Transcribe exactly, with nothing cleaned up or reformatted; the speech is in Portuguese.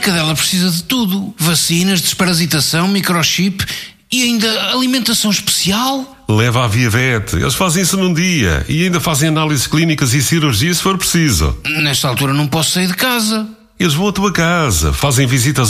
cadela precisa de tudo. Vacinas, desparasitação, microchip e ainda alimentação especial. Leva à Via Vet. Eles fazem isso num dia. E ainda fazem análises clínicas e cirurgia se for preciso. Nesta altura não posso sair de casa. Eles vão à tua casa, fazem visitas